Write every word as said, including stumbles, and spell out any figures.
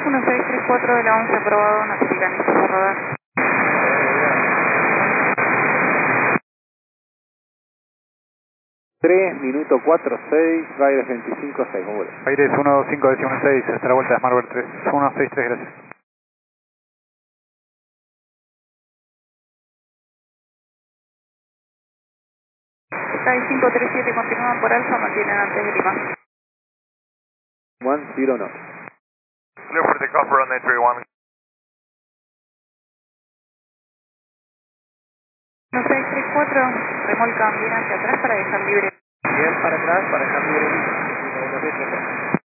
uno seis tres cuatro de la once aprobado, notifican listo por radar. tres, minuto cuatro seis, Ryder veinticinco seis, muy bueno. Aires uno dos cinco decimal seis, hasta la vuelta de Smarbird tres uno seis tres, gracias. Sky cinco tres siete continúan por Alfa, mantienen antes de Lima. uno cero no. Clear for the cover on entry one. uno seis tres cuatro, remolcan bien hacia atrás para dejar libre. Bien para atrás, para dejar libre.